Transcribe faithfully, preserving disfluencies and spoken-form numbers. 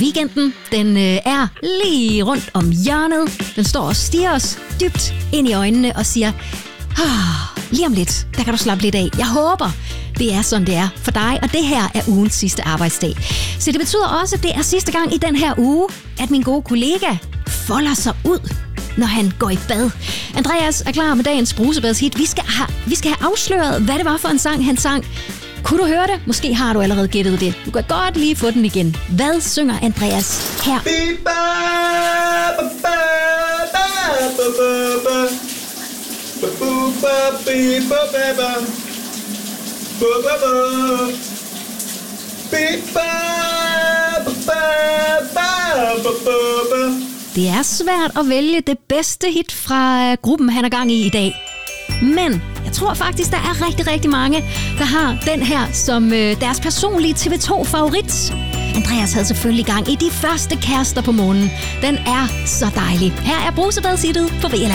Weekenden, den øh, er lige rundt om hjørnet. Den står og stiger os dybt ind i øjnene og siger, ah, lige om lidt, der kan du slappe lidt af. Jeg håber, det er sådan, det er for dig, og det her er ugens sidste arbejdsdag. Så det betyder også, at det er sidste gang i den her uge, at min gode kollega folder sig ud, når han går i bad. Andreas er klar med dagens brusebadshit. Vi skal have, vi skal have afsløret, hvad det var for en sang, han sang. Kunne du høre det? Måske har du allerede gættet det. Du kan godt lige få den igen. Hvad synger Andreas her? Det er svært at vælge det bedste hit fra gruppen, han er gang i i dag. Men jeg tror faktisk, der er rigtig, rigtig mange, der har den her som øh, deres personlige T V to-favorit. Andreas havde selvfølgelig gang i De første kærester på månen. Den er så dejlig. Her er brusebadshittet på V L R.